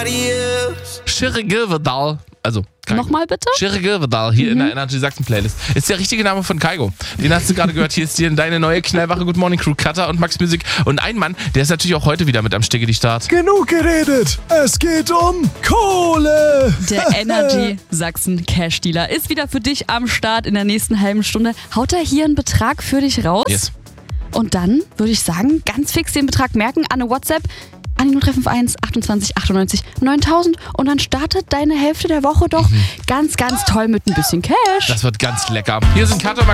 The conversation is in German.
Shirre Gilvedal. Also, Kaigo. Nochmal bitte? Shirre Gilvedal hier in der Energy Sachsen Playlist. Ist der richtige Name von Kaigo. Den hast du gerade gehört. Hier ist dir deine neue knallwache Good Morning Crew, Cutter und Max Music. Und ein Mann, der ist natürlich auch heute wieder mit am Start. Genug geredet. Es geht um Kohle. Der Energy Sachsen Cash Dealer ist wieder für dich am Start in der nächsten halben Stunde. Haut er hier einen Betrag für dich raus? Yes. Und dann würde ich sagen, ganz fix den Betrag merken an eine WhatsApp an die 0351 28 98 9000 und dann startet deine Hälfte der Woche doch ganz, ganz toll mit ein bisschen Cash. Das wird ganz lecker. Hier sind Cutter,